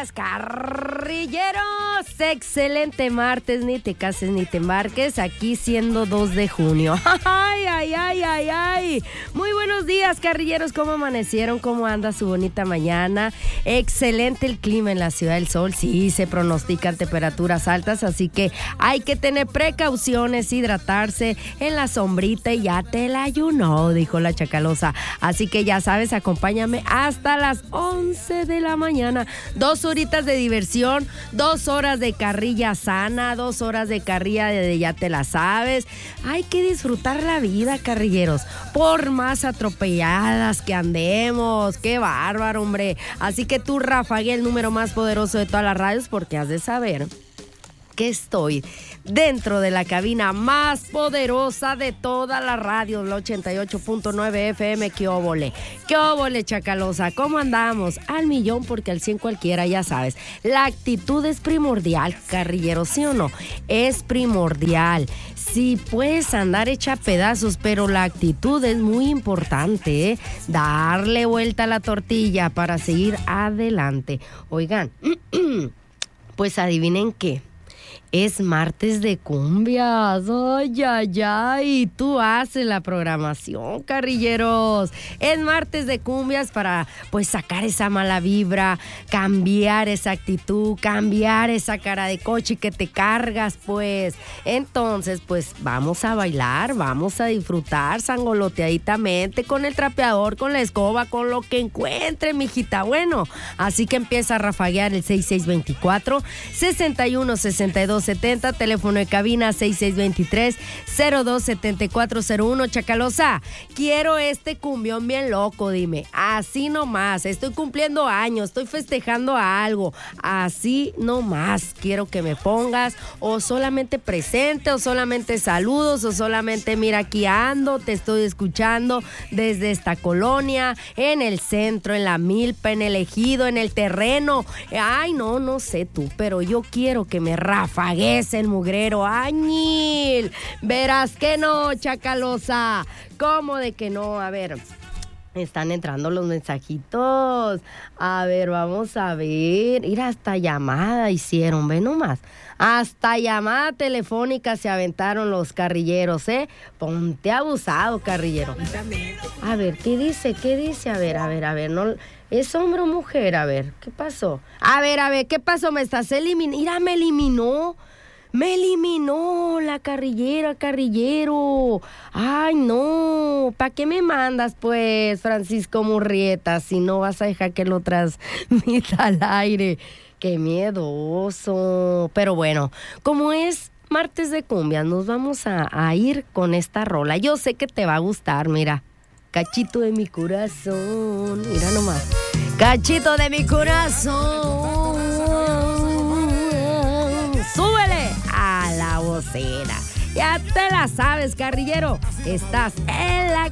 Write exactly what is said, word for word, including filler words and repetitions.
días, carrilleros. Excelente martes, ni te cases ni te embarques, aquí siendo dos de junio. Ay, ay, ay, ay, ay. Muy buenos días, carrilleros. ¿Cómo amanecieron? ¿Cómo anda su bonita mañana? Excelente el clima en la Ciudad del Sol. Sí, se pronostican temperaturas altas, así que hay que tener precauciones, hidratarse en la sombrita y ya te la ayunó, dijo la Chacalosa. Así que ya sabes, acompáñame hasta las once de la mañana. Dos horitas de diversión, dos horas de carrilla sana, dos horas de carrilla de ya te la sabes. Hay que disfrutar la vida, carrilleros, por más atropelladas que andemos. ¡Qué bárbaro, hombre! Así que tú rafaguea el número más poderoso de todas las radios, porque has de saber que estoy dentro de la cabina más poderosa de todas las radios, la ochenta y ocho punto nueve F M. ¡Qué óvole! ¡Qué óvole, Chacalosa! ¿Cómo andamos? Al millón, porque al cien cualquiera, ya sabes. La actitud es primordial, carrillero, ¿sí o no? Es primordial. Sí, puedes andar hecha pedazos, pero la actitud es muy importante, ¿eh? Darle vuelta a la tortilla para seguir adelante. Oigan, pues adivinen qué. Es martes de cumbias, ay, ay, ay, tú haces la programación, carrilleros. Es martes de cumbias para, pues, sacar esa mala vibra, cambiar esa actitud, cambiar esa cara de coche que te cargas, pues. Entonces, pues, vamos a bailar, vamos a disfrutar sangoloteaditamente con el trapeador, con la escoba, con lo que encuentre, mijita. Bueno, así que empieza a rafaguear el seis seis dos cuatro, seis uno seis dos setenta, teléfono de cabina seis seis dos tres, cero dos siete cuatro cero uno. Chacalosa, quiero este cumbión bien loco, dime, así nomás, estoy cumpliendo años, estoy festejando algo, así nomás quiero que me pongas, o solamente presente, o solamente saludos, o solamente mira, aquí ando, te estoy escuchando desde esta colonia, en el centro, en la milpa, en el ejido, en el terreno. Ay, no, no sé tú, pero yo quiero que me rafagues el mugrero, añil. Verás que no, Chacalosa. ¿Cómo de que no? A ver, están entrando los mensajitos. A ver, vamos a ver. Mira, hasta llamada hicieron, ve nomás. Hasta llamada telefónica se aventaron los carrilleros, ¿eh? Ponte abusado, carrillero. A ver, ¿qué dice? ¿Qué dice? A ver, a ver, a ver, no... ¿Es hombre o mujer? A ver, ¿qué pasó? A ver, a ver, ¿qué pasó? Me estás eliminando. Mira, me eliminó. Me eliminó la carrillera, carrillero. Ay, no. ¿Para qué me mandas, pues, Francisco Murrieta, si no vas a dejar que lo transmita al aire? Qué miedoso. Pero bueno, como es martes de cumbias, nos vamos a, a ir con esta rola. Yo sé que te va a gustar, mira. Cachito de mi corazón, mira nomás. Cachito de mi corazón. Súbele a la bocina. Ya te la sabes, carrillero. Estás en la